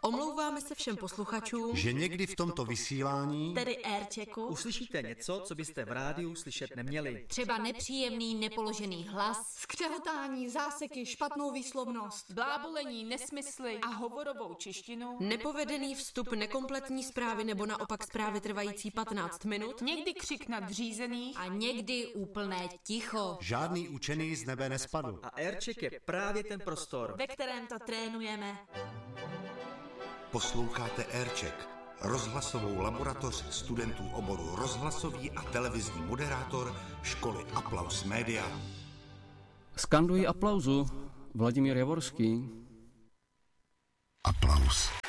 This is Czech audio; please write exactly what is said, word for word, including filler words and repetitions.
Omlouváme se všem posluchačům, že někdy v tomto vysílání, tedy airchecku, uslyšíte něco, co byste v rádiu slyšet neměli. Třeba nepříjemný, nepoložený hlas, skřehotání, záseky, špatnou výslovnost, blábolení, nesmysly a hovorovou češtinu, nepovedený vstup, nekompletní zprávy nebo naopak zprávy trvající patnáct minut, někdy křik nadřízených a někdy úplné ticho. Žádný učený z nebe nespadl. A aircheck je právě ten prostor, ve kterém to trénujeme. Posloucháte aircheck, rozhlasovou laboratoř studentů oboru rozhlasový a televizní moderátor školy Applaus Media. Skandují aplauzu Vladimír Javorský. Aplaus.